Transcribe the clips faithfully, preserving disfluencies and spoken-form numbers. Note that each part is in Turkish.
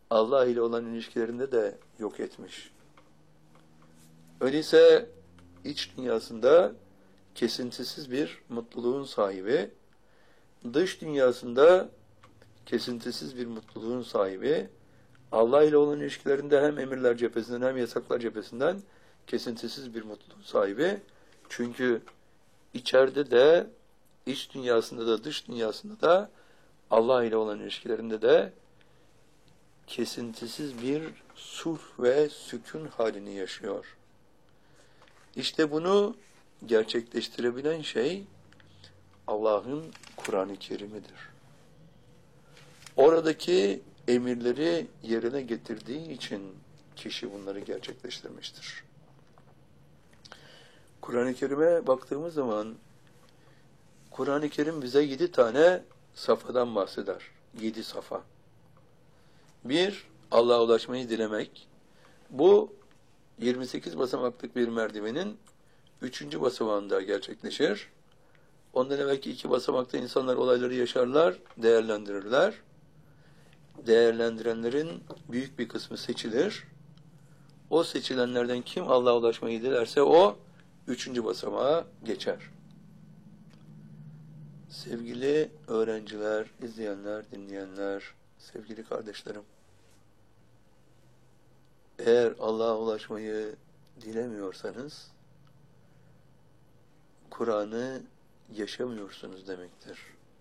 Allah ile olan ilişkilerinde de yok etmiş. Öyleyse iç dünyasında kesintisiz bir mutluluğun sahibi, dış dünyasında kesintisiz bir mutluluğun sahibi, Allah ile olan ilişkilerinde hem emirler cephesinden hem yasaklar cephesinden kesintisiz bir mutluluğun sahibi. Çünkü içeride de, iç dünyasında da, dış dünyasında da, Allah ile olan ilişkilerinde de kesintisiz bir sulh ve sükun halini yaşıyor. İşte bunu gerçekleştirebilen şey Allah'ın Kur'an-ı Kerim'idir. Oradaki emirleri yerine getirdiği için kişi bunları gerçekleştirmiştir. Kur'an-ı Kerim'e baktığımız zaman Kur'an-ı Kerim bize yedi tane safhadan bahseder. Yedi safa. Bir, Allah'a ulaşmayı dilemek. Bu yirmi sekiz basamaklık bir merdivenin üçüncü basamağında gerçekleşir. Ondan evvelki iki basamakta insanlar olayları yaşarlar, değerlendirirler. Değerlendirenlerin büyük bir kısmı seçilir. O seçilenlerden kim Allah'a ulaşmayı dilerse o üçüncü basamağa geçer. Sevgili öğrenciler, izleyenler, dinleyenler, sevgili kardeşlerim, eğer Allah'a ulaşmayı dilemiyorsanız, Kur'an'ı yaşamıyorsunuz demektir.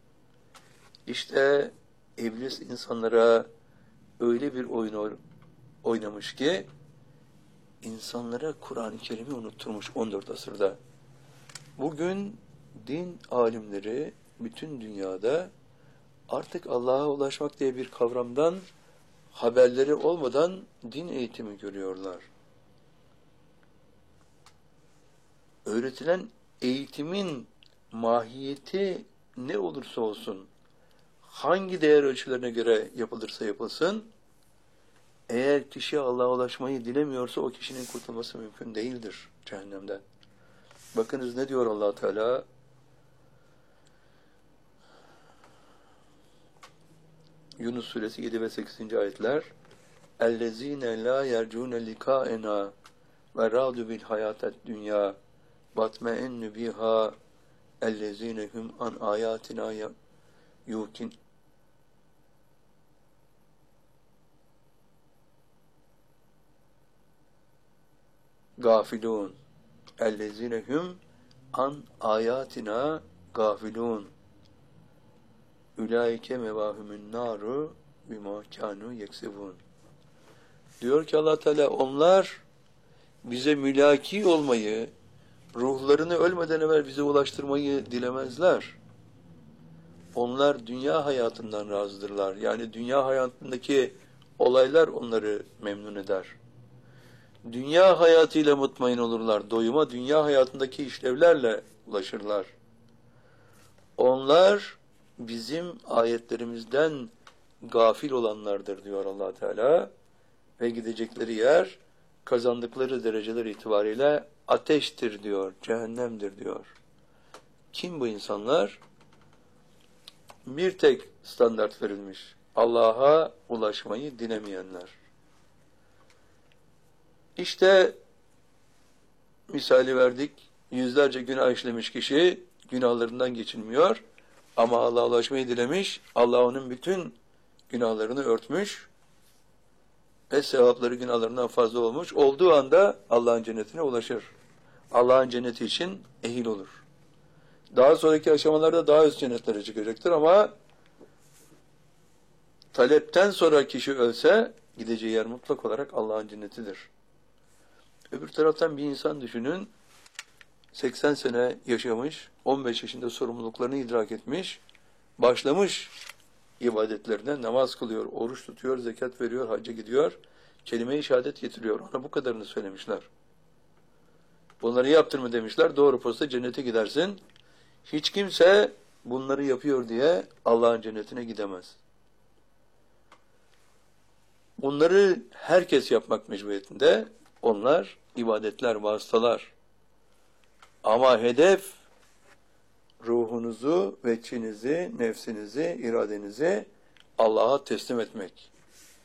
İşte İblis insanlara öyle bir oyun oynamış ki, insanlara Kur'an-ı Kerim'i unutturmuş on dört asırda. Bugün din alimleri bütün dünyada artık Allah'a ulaşmak diye bir kavramdan haberleri olmadan din eğitimi görüyorlar. Öğretilen eğitimin mahiyeti ne olursa olsun, hangi değer ölçülerine göre yapılırsa yapılsın, eğer kişi Allah'a ulaşmayı dilemiyorsa o kişinin kurtulması mümkün değildir cehennemden. Bakınız ne diyor Allah Teala? Yunus suresi yedi ve sekizinci ayetler. اَلَّذ۪ينَ لَا يَرْجُونَ لِكَاءَنَا وَرَادُ بِالْحَيَاةَ الدُّنْيَا وَاتْمَئِنُّ بِهَا اَلَّذ۪ينَ هُمْ عَنْ آيَاتِنَا يُوقِنُونَ gafilun. Ellezine hum an ayatina gafilun. Ulaike mevahumun naru bima kanu yeksebun. Diyor ki Allah Teala, onlar bize mülaki olmayı, ruhlarını ölmeden evvel bize ulaştırmayı dilemezler. Onlar dünya hayatından razıdırlar. Yani dünya hayatındaki olaylar onları memnun eder. Dünya hayatıyla mutmain olurlar. Doyuma dünya hayatındaki işlevlerle ulaşırlar. Onlar bizim ayetlerimizden gafil olanlardır diyor Allah Teala. Ve gidecekleri yer kazandıkları dereceler itibariyle ateştir diyor, cehennemdir diyor. Kim bu insanlar? Bir tek standart verilmiş. Allah'a ulaşmayı dilemeyenler. İşte misali verdik. Yüzlerce günah işlemiş kişi günahlarından geçinmiyor. Ama Allah'a ulaşmayı dilemiş. Allah onun bütün günahlarını örtmüş. Ve sevapları günahlarından fazla olmuş. Olduğu anda Allah'ın cennetine ulaşır. Allah'ın cenneti için ehil olur. Daha sonraki aşamalarda daha üst cennetlere çıkacaktır ama talepten sonra kişi ölse gideceği yer mutlak olarak Allah'ın cennetidir. Öbür taraftan bir insan düşünün, seksen sene yaşamış, on beş yaşında sorumluluklarını idrak etmiş, başlamış ibadetlerine, namaz kılıyor, oruç tutuyor, zekat veriyor, hacca gidiyor, kelime-i şehadet getiriyor. Ona bu kadarını söylemişler. Bunları yaptın mı demişler, doğru posta cennete gidersin. Hiç kimse bunları yapıyor diye Allah'ın cennetine gidemez. Bunları herkes yapmak mecburiyetinde. Onlar ibadetler, vasıtalar. Ama hedef ruhunuzu, veçhinizi, nefsinizi, iradenizi Allah'a teslim etmek.